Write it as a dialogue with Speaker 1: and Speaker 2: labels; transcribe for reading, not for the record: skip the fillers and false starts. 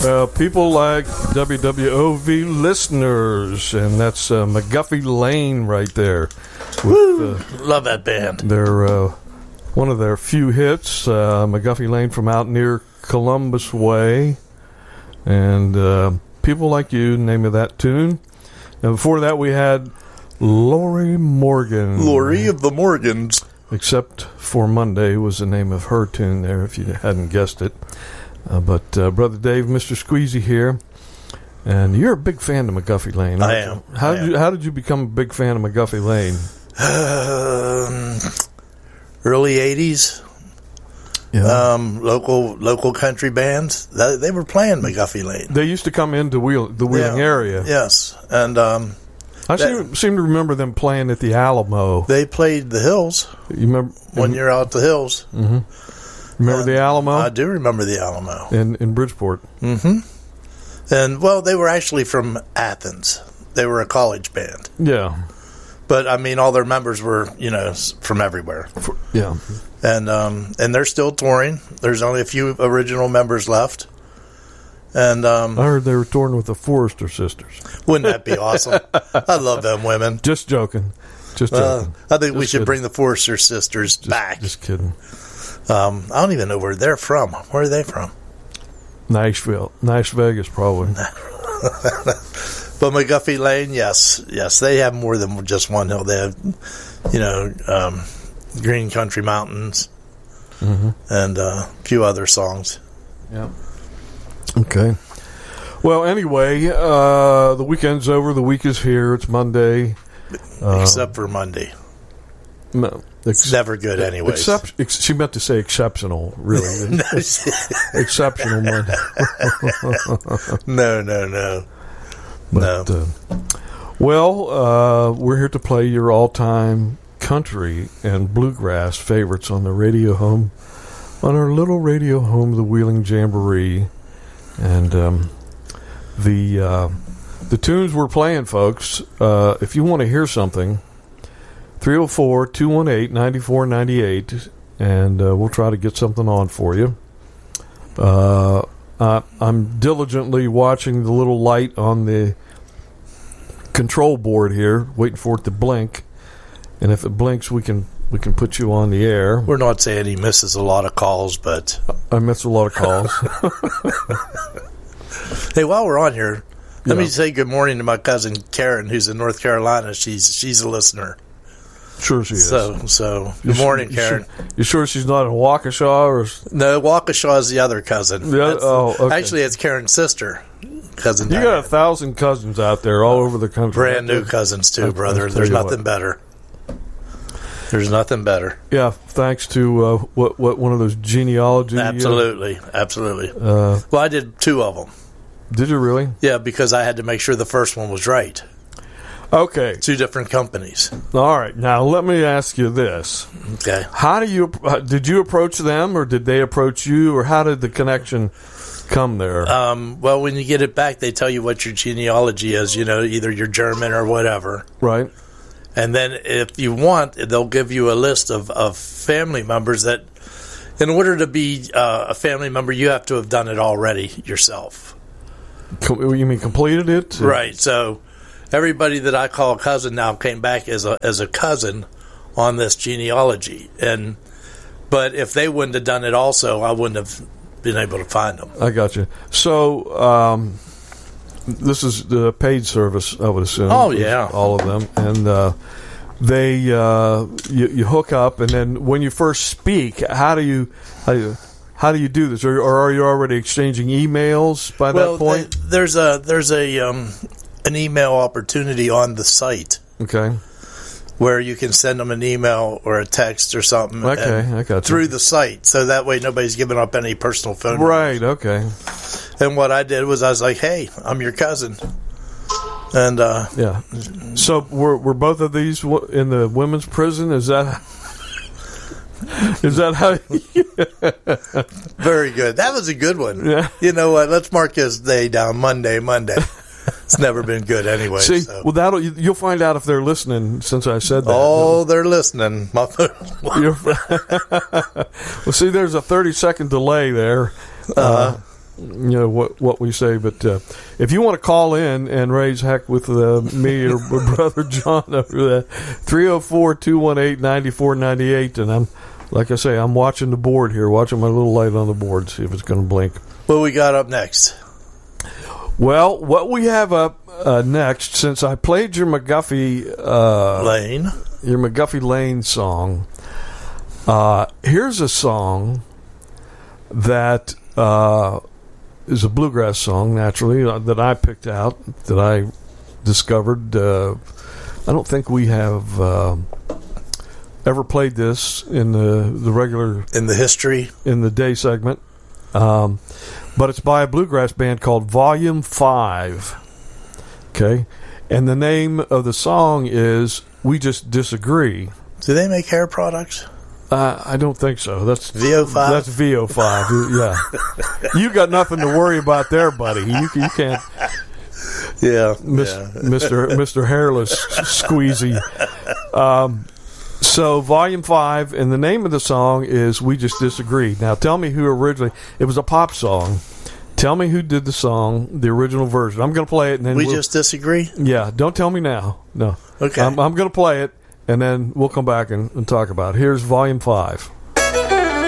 Speaker 1: People like WWOV listeners, and that's McGuffey Lane right there.
Speaker 2: Woo! Love that band.
Speaker 1: They're one of their few hits, McGuffey Lane from out near Columbus Way, and People Like You, name of that tune. And before that, we had Lori Morgan.
Speaker 2: Lori of the Morgans.
Speaker 1: Except for Monday was the name of her tune there, if you hadn't guessed it. But Brother Dave, Mr. Squeezy here, and you're a big fan of McGuffey Lane.
Speaker 2: I am.
Speaker 1: How did you become a big fan of McGuffey Lane?
Speaker 2: Early 80s.
Speaker 1: Yeah.
Speaker 2: Local country bands. They were playing McGuffey Lane.
Speaker 1: They used to come into the Wheeling area.
Speaker 2: Yes, and
Speaker 1: I seem to remember them playing at the Alamo.
Speaker 2: They played the Hills.
Speaker 1: You remember
Speaker 2: one year out the Hills?
Speaker 1: Mm-hmm. Remember the Alamo?
Speaker 2: I do remember the Alamo
Speaker 1: in Bridgeport.
Speaker 2: Mm-hmm. And well, they were actually from Athens. They were a college band.
Speaker 1: Yeah.
Speaker 2: But I mean, all their members were, from everywhere.
Speaker 1: Yeah.
Speaker 2: And they're still touring. There's only a few original members left. And
Speaker 1: I heard they were touring with the Forrester Sisters.
Speaker 2: Wouldn't that be awesome? I love them women.
Speaker 1: Just joking. Just joking.
Speaker 2: I think we should bring the Forrester Sisters back.
Speaker 1: Just kidding.
Speaker 2: I don't even know where they're from. Where are they from?
Speaker 1: Nashville. Nash Vegas, probably.
Speaker 2: But McGuffey Lane, yes. They have more than just one hill. They have, Green Country Mountains, and a few other songs.
Speaker 1: Yeah. Okay. Well, anyway, the weekend's over. The week is here. It's Monday.
Speaker 2: Except for Monday.
Speaker 1: No.
Speaker 2: It's never good anyway.
Speaker 1: She meant to say exceptional, really. Exceptional Monday.
Speaker 2: No.
Speaker 1: But, well, we're here to play your all-time country and bluegrass favorites on the radio home, on our little radio home, the Wheeling Jamboree. And the tunes we're playing, folks, if you want to hear something, 304-218-9498, and we'll try to get something on for you. I'm diligently watching the little light on the control board here, waiting for it to blink. And if it blinks, we can put you on the air.
Speaker 2: We're not saying he misses a lot of calls, but
Speaker 1: I miss a lot of calls.
Speaker 2: Hey, while we're on here, let me say good morning to my cousin Karen, who's in North Carolina. She's a listener.
Speaker 1: Sure she is.
Speaker 2: So good morning, Karen.
Speaker 1: You sure she's not in Waukesha? Or?
Speaker 2: No, Waukesha is the other cousin.
Speaker 1: Okay.
Speaker 2: Actually, it's Karen's sister, cousin
Speaker 1: You
Speaker 2: Diane.
Speaker 1: got 1,000 cousins out there all over the country.
Speaker 2: Brand new cousins, too, brother. There's nothing better. There's nothing better.
Speaker 1: Yeah, thanks to what one of those genealogy...
Speaker 2: Absolutely. Well, I did 2 of them.
Speaker 1: Did you really?
Speaker 2: Yeah, because I had to make sure the first one was right.
Speaker 1: Okay.
Speaker 2: 2 different companies.
Speaker 1: All right. Now, let me ask you this.
Speaker 2: Okay.
Speaker 1: Did you approach them, or did they approach you, or how did the connection come there?
Speaker 2: Well, when you get it back, they tell you what your genealogy is, either you're German or whatever.
Speaker 1: Right.
Speaker 2: And then if you want, they'll give you a list of family members that, in order to be a family member, you have to have done it already yourself.
Speaker 1: You mean completed it?
Speaker 2: Right. So everybody that I call a cousin now came back as a cousin on this genealogy. But if they wouldn't have done it also, I wouldn't have been able to find them.
Speaker 1: I got you. So this is the paid service, I would assume.
Speaker 2: Oh, yeah.
Speaker 1: All of them. And they you hook up, and then when you first speak, how do you do this? Or are you already exchanging emails by that point?
Speaker 2: There's an email opportunity on the site.
Speaker 1: Okay.
Speaker 2: Where you can send them an email or a text or something.
Speaker 1: Okay, I got you.
Speaker 2: Through the site, so that way nobody's giving up any personal phone numbers.
Speaker 1: Right, okay.
Speaker 2: And what I did was I was like, hey, I'm your cousin. And
Speaker 1: yeah. So were both of these in the women's prison? Is that how?
Speaker 2: Very good. That was a good one.
Speaker 1: Yeah.
Speaker 2: You know what? Let's mark this day down. Monday. It's never been good anyway.
Speaker 1: See, well, you'll find out if they're listening. Since I said that.
Speaker 2: Oh, they're listening.
Speaker 1: Well, see, there's a 30-second delay there. what we say. But if you want to call in and raise heck with me or Brother John over that, 304-218-9498. And like I say, I'm watching the board here, watching my little light on the board, see if it's going to blink.
Speaker 2: What we got up next?
Speaker 1: Well, what we have up next, since I played your McGuffey Lane song, here's a song that is a bluegrass song, naturally, that I picked out, that I discovered. I don't think we have ever played this in the regular...
Speaker 2: In the history?
Speaker 1: In the day segment. But it's by a bluegrass band called Volume 5. Okay? And the name of the song is We Just Disagree.
Speaker 2: Do they make hair products?
Speaker 1: I don't think so. That's
Speaker 2: VO5?
Speaker 1: That's VO5, yeah. You got nothing to worry about there, buddy. You can't...
Speaker 2: Yeah.
Speaker 1: Mr. Hairless Squeezy. So, Volume 5, and the name of the song is We Just Disagree. Now, tell me who originally... It was a pop song. Tell me who did the song, the original version. I'm going to play it, and then
Speaker 2: We Just Disagree?
Speaker 1: Yeah, don't tell me now. No.
Speaker 2: Okay.
Speaker 1: I'm going to play it, and then we'll come back and talk about it. Here's Volume 5.